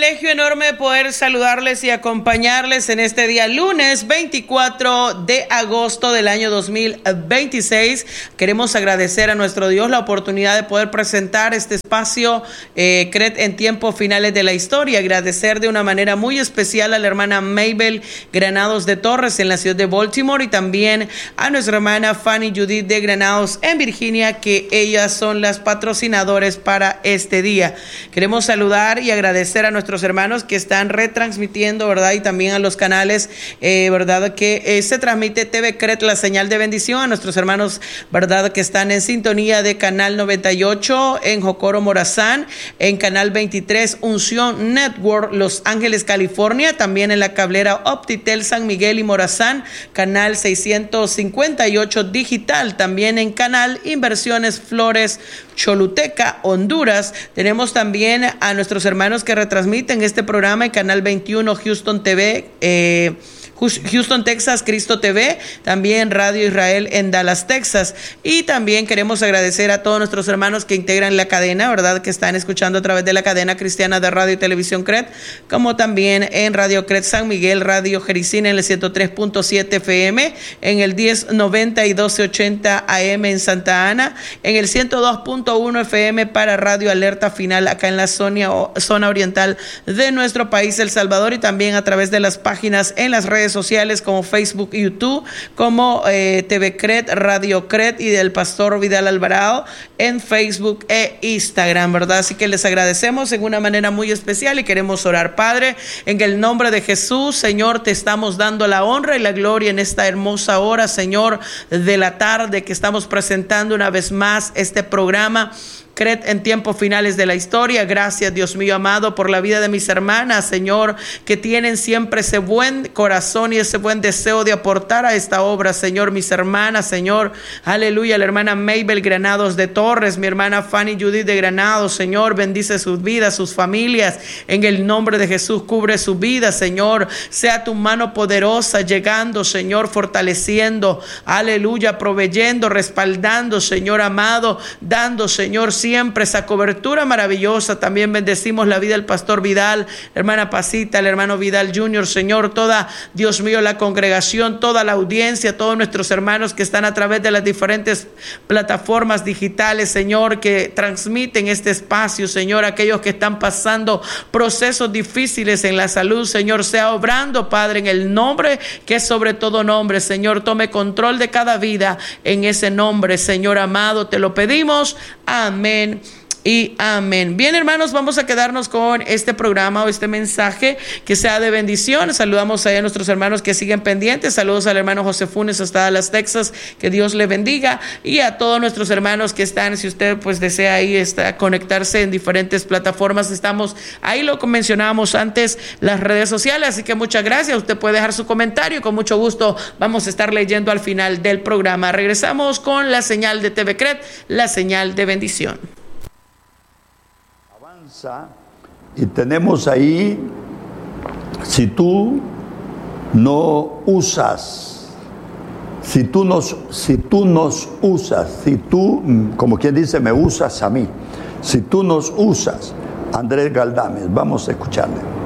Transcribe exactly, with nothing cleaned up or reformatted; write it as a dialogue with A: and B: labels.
A: privilegio enorme poder saludarles y acompañarles en este día lunes veinticuatro de agosto del año dos mil veintiséis. Queremos agradecer a nuestro Dios la oportunidad de poder presentar este espacio eh, C R E T en tiempos finales de la historia. Agradecer de una manera muy especial a la hermana Mabel Granados de Torres en la ciudad de Baltimore y también a nuestra hermana Fanny Judith de Granados en Virginia, que ellas son las patrocinadores para este día. Queremos saludar y agradecer a nuestros hermanos que están retransmitiendo, ¿verdad? Y también a los canales, eh, ¿verdad? Que eh, se transmite T V C R E T, la señal de bendición. A nuestros hermanos, ¿verdad? Que están en sintonía de Canal noventa y ocho en Jocoro, Morazán, en Canal veintitrés, Unción Network, Los Ángeles, California, también en la cablera Optitel San Miguel y Morazán, Canal seiscientos cincuenta y ocho Digital, también en Canal Inversiones Flores, Choluteca, Honduras. Tenemos también a nuestros hermanos que retransmiten este programa en Canal veintiuno Houston T V, eh, Houston, Texas, Cristo T V, también Radio Israel en Dallas, Texas. Y también queremos agradecer a todos nuestros hermanos que integran la cadena, ¿verdad? Que están escuchando a través de la cadena cristiana de radio y televisión C R E T, como también en Radio C R E T San Miguel, Radio Jericín en el ciento tres punto siete F M, en el diez noventa y doce ochenta A M en Santa Ana, en el ciento dos punto uno F M para Radio Alerta Final acá en la zona, zona oriental de nuestro país, El Salvador, y también a través de las páginas en las redes sociales como Facebook y YouTube, como eh, T V C R E T, Radio C R E T y del Pastor Vidal Alvarado en Facebook e Instagram, ¿verdad? Así que les agradecemos en una manera muy especial y queremos orar. Padre, en el nombre de Jesús, Señor, te estamos dando la honra y la gloria en esta hermosa hora, Señor, de la tarde, que estamos presentando una vez más este programa C R E T en tiempos finales de la historia. Gracias, Dios mío amado, por la vida de mis hermanas, Señor, que tienen siempre ese buen corazón y ese buen deseo de aportar a esta obra, Señor. Mis hermanas, Señor, aleluya, la hermana Mabel Granados de Torres, mi hermana Fanny Judith de Granados, Señor, bendice sus vidas, sus familias, en el nombre de Jesús, cubre su vida, Señor. Sea tu mano poderosa llegando, Señor, fortaleciendo, aleluya, proveyendo, respaldando, Señor amado, dando, Señor, siempre esa cobertura maravillosa. También bendecimos la vida del pastor Vidal, la hermana Pasita, el hermano Vidal junior, Señor, toda, Dios mío, la congregación, toda la audiencia, todos nuestros hermanos que están a través de las diferentes plataformas digitales, Señor, que transmiten este espacio, Señor, aquellos que están pasando procesos difíciles en la salud, Señor, sea obrando, Padre, en el nombre que es sobre todo nombre, Señor, tome control de cada vida en ese nombre, Señor amado, te lo pedimos, amén y amén. Bien, hermanos, vamos a quedarnos con este programa o este mensaje que sea de bendición. Saludamos a nuestros hermanos que siguen pendientes. Saludos al hermano José Funes hasta Dallas, Texas, que Dios le bendiga, y a todos nuestros hermanos que están, si usted pues desea ahí está, conectarse en diferentes plataformas, estamos ahí, lo mencionábamos antes, las redes sociales, así que muchas gracias. Usted puede dejar su comentario y con mucho gusto vamos a estar leyendo al final del programa. Regresamos con la señal de T V C R E T, la señal de bendición.
B: Y tenemos ahí, si tú no usas, si tú nos, si tú nos usas, si tú, como quien dice, me usas a mí, si tú nos usas, Andrés Galdames, vamos a escucharle.